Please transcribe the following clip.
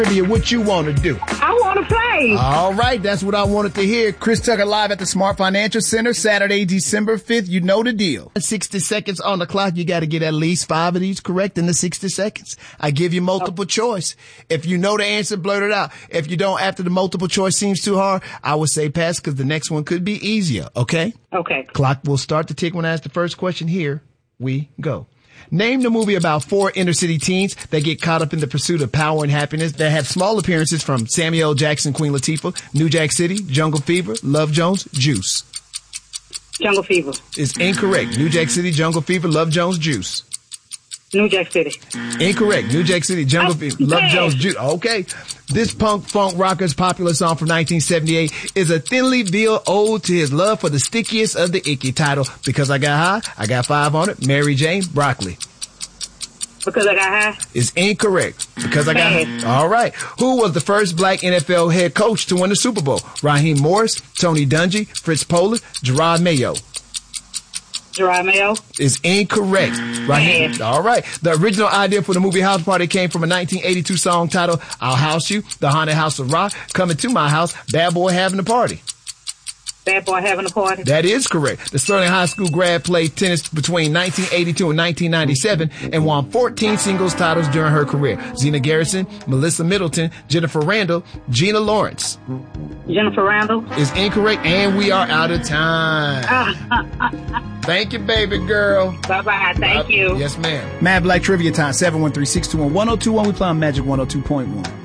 What you want to do? I want to play. All right, that's what I wanted to hear. Chris Tucker live at the Smart Financial Center, Saturday, December 5th. You know the deal. 60 seconds on the clock. You got to get at least 5 of these correct in the 60 seconds. I give you multiple choice. If you know the answer, blurt it out. If you don't, after the multiple choice seems too hard, I would say pass because the next one could be easier. Okay? Okay. Clock will start to tick when I ask the first question. Here we go. Name the movie about 4 inner-city teens that get caught up in the pursuit of power and happiness that have small appearances from Samuel L. Jackson, Queen Latifah, New Jack City, Jungle Fever, Love Jones, Juice. Jungle Fever. Is incorrect. New Jack City, Jungle Fever, Love Jones, Juice. New Jack City. Incorrect. New Jack City, Jungle Fever, Love Jones, Juice. Okay. This punk funk rocker's popular song from 1978 is a thinly veiled ode to his love for the stickiest of the icky title. Because I Got High, I got 5 on it. Mary Jane, Broccoli. Because I Got High. Is incorrect. Because I Got High. All right. Who was the first black NFL head coach to win the Super Bowl? Raheem Morris, Tony Dungy, Fritz Pollard, Gerard Mayo. Gerard Mayo. Is incorrect. Raheem. All right. The original idea for the movie House Party came from a 1982 song titled I'll House You, The Haunted House of Rock, Coming to My House, Bad Boy Having a Party. Bad Boy Having a Party. That is correct. The Sterling High School grad played tennis between 1982 and 1997 and won 14 singles titles during her career. Zena Garrison, Melissa Middleton, Jennifer Randall, Gina Lawrence. Jennifer Randall. Is incorrect, and we are out of time. Thank you, baby girl. Bye-bye. Thank you. Yes, ma'am. Mad Black Trivia Time, 713-621-1021. We play on Magic 102.1.